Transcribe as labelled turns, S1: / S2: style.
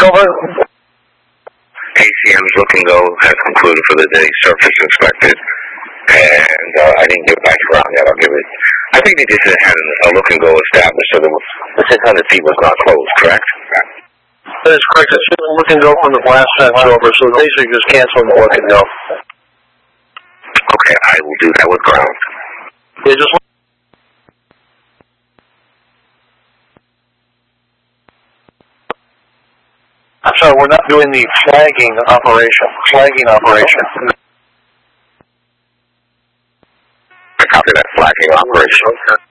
S1: Over.
S2: ACM's Look and Go has concluded for the day. Surface inspected, and I didn't get back around yet. I'll give it. I think they just had a Look and Go established, so the 600 feet was not closed, correct?
S1: That is correct. It's just a Look and Go from the blast fence over, so basically just canceling the Look and Go.
S2: Okay, I will do that with ground.
S1: Yeah, just. I'm sorry, we're not doing the flagging operation.
S2: I copy that flagging operation.
S1: Okay.